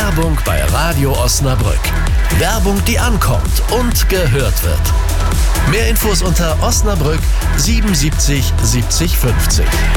Werbung bei Radio Osnabrück. Werbung, die ankommt und gehört wird. Mehr Infos unter Osnabrück 77 70 50.